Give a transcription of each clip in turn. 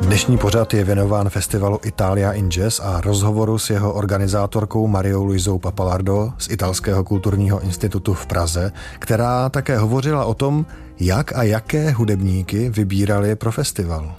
Dnešní pořad je věnován festivalu Italia in Jazz a rozhovoru s jeho organizátorkou Mariou Luisou Pappalardo z Italského kulturního institutu v Praze, která také hovořila o tom, jak a jaké hudebníky vybírali pro festival.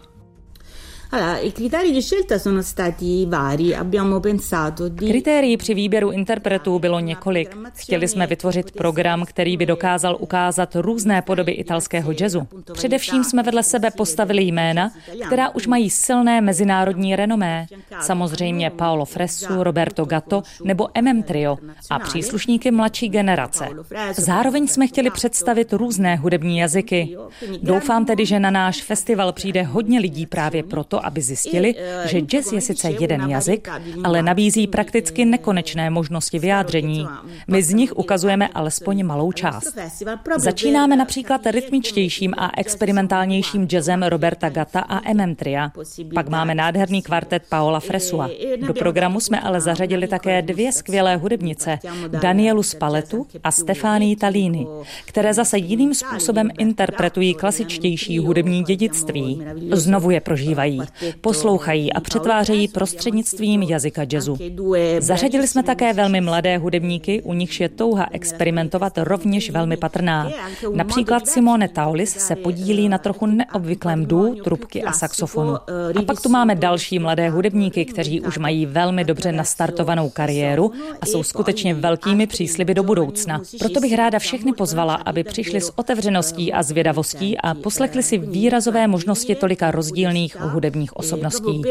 Kritérií při výběru interpretů bylo několik. Chtěli jsme vytvořit program, který by dokázal ukázat různé podoby italského jazzu. Především jsme vedle sebe postavili jména, která už mají silné mezinárodní renomé. Samozřejmě Paolo Fresu, Roberto Gatto nebo Trio a příslušníky mladší generace. Zároveň jsme chtěli představit různé hudební jazyky. Doufám tedy, že na náš festival přijde hodně lidí právě proto, aby zjistili, že jazz je sice jeden jazyk, ale nabízí prakticky nekonečné možnosti vyjádření. My z nich ukazujeme alespoň malou část. Začínáme například rytmičtějším a experimentálnějším jazzem Roberta Gatta a Tria. Pak máme nádherný kvartet Paola Fresua. Do programu jsme ale zařadili také dvě skvělé hudebnice, Danielu Spaletu a Stefanii Talini, které zase jiným způsobem interpretují klasičtější hudební dědictví. Znovu je prožívají, poslouchají a přetvářejí prostřednictvím jazyka jazzu. Zařadili jsme také velmi mladé hudebníky, u nichž je touha experimentovat rovněž velmi patrná. Například Simone Taulis se podílí na trochu neobvyklém duu, trubky a saxofonu. A pak tu máme další mladé hudebníky, kteří už mají velmi dobře nastartovanou kariéru a jsou skutečně velkými přísliby do budoucna. Proto bych ráda všechny pozvala, aby přišli s otevřeností a zvědavostí a poslechli si výrazové možnosti tolika rozdílných hudebních osobností.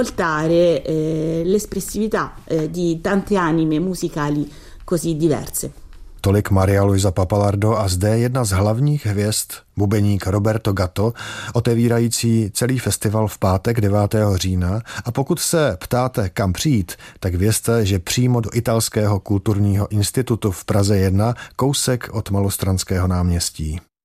Tolik Maria Luisa Pappalardo a zde jedna z hlavních hvězd, bubeník Roberto Gatto, otevírající celý festival v pátek 9. října. A pokud se ptáte, kam přijít, tak vězte, že přímo do Italského kulturního institutu v Praze 1, kousek od Malostranského náměstí.